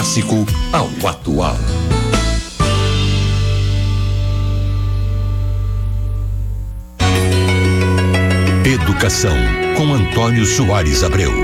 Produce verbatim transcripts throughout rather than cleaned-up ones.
clássico ao atual. Educação, com Antônio Soares Abreu.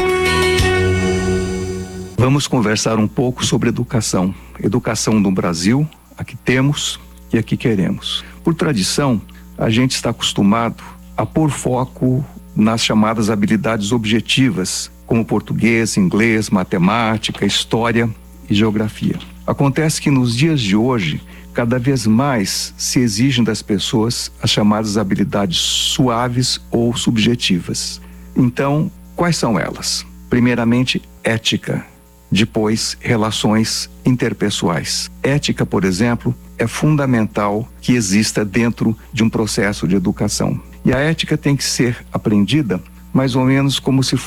Vamos conversar um pouco sobre educação. Educação no Brasil, a que temos e a que queremos. Por tradição, a gente está acostumado a pôr foco nas chamadas habilidades objetivas, como português, inglês, matemática, história e geografia. Acontece que nos dias de hoje, cada vez mais se exigem das pessoas as chamadas habilidades suaves ou subjetivas. Então, quais são elas? Primeiramente, ética. Depois, relações interpessoais. Ética, por exemplo, é fundamental que exista dentro de um processo de educação. E a ética tem que ser aprendida mais ou menos como se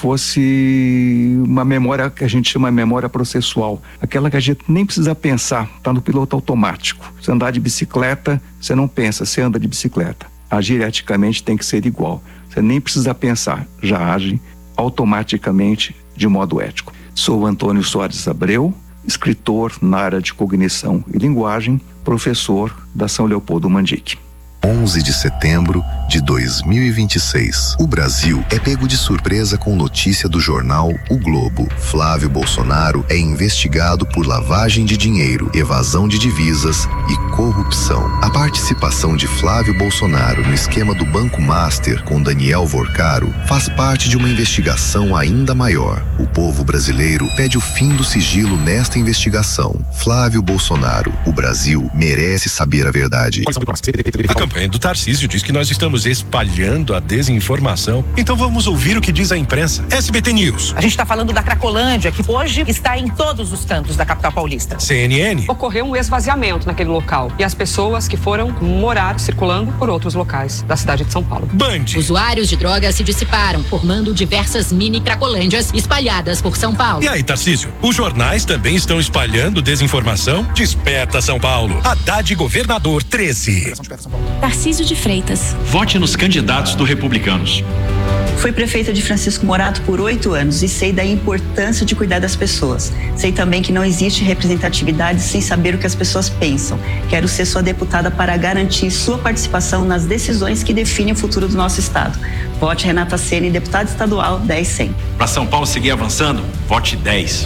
fosse uma memória que a gente chama de memória processual. Aquela que a gente nem precisa pensar, está no piloto automático. Se andar de bicicleta, você não pensa, você anda de bicicleta. Agir eticamente tem que ser igual. Você nem precisa pensar, já age automaticamente de modo ético. Sou Antônio Soares Abreu, escritor na área de cognição e linguagem, professor da São Leopoldo Mandic. onze de setembro de dois mil e vinte e seis. O Brasil é pego de surpresa com notícia do jornal O Globo. Flávio Bolsonaro é investigado por lavagem de dinheiro, evasão de divisas e corrupção. A participação de Flávio Bolsonaro no esquema do Banco Master com Daniel Vorcaro faz parte de uma investigação ainda maior. O povo brasileiro pede o fim do sigilo nesta investigação. Flávio Bolsonaro, o Brasil merece saber a verdade. A campanha do Tarcísio diz que nós estamos espalhando a desinformação. Então vamos ouvir o que diz a imprensa. S B T News. A gente está falando da Cracolândia, que hoje está em todos os cantos da capital paulista. C N N. Ocorreu um esvaziamento naquele local e as pessoas que foram morar circulando por outros locais da cidade de São Paulo. Band. Usuários de drogas se dissiparam, formando diversas mini Cracolândias espalhadas por São Paulo. E aí, Tarcísio? Os jornais também estão espalhando desinformação? Desperta São Paulo. Haddad Governador treze. Tarcísio de Freitas. Vote nos candidatos do Republicanos. Fui prefeita de Francisco Morato por oito anos e sei da importância de cuidar das pessoas. Sei também que não existe representatividade sem saber o que as pessoas pensam. Quero ser sua deputada para garantir sua participação nas decisões que definem o futuro do nosso estado. Vote Renata Ceni, deputada estadual dez cem. Para São Paulo seguir avançando, vote dez.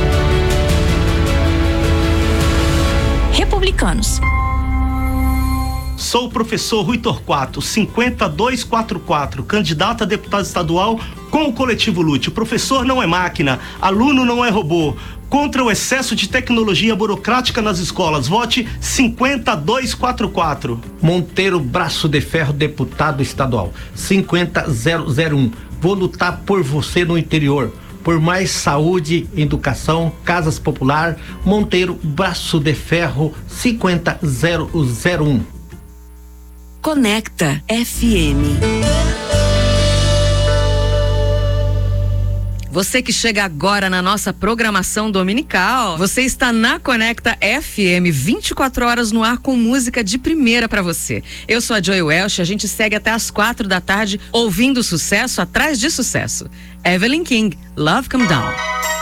Republicanos. Sou o professor Rui Torquato, cinquenta dois quarenta e quatro, candidato a deputado estadual com o Coletivo Lute. O professor não é máquina, aluno não é robô. Contra o excesso de tecnologia burocrática nas escolas, vote cinquenta dois quarenta e quatro. Monteiro Braço de Ferro, deputado estadual, cinquenta zero zero um. Vou lutar por você no interior. Por mais saúde, educação, casas popular, Monteiro Braço de Ferro, cinquenta zero zero um. Conecta F M. Você que chega agora na nossa programação dominical, você está na Conecta F M, vinte e quatro horas no ar com música de primeira pra você. Eu sou a Joy Welch, a gente segue até as quatro da tarde ouvindo sucesso atrás de sucesso. Evelyn King, Love Come Down.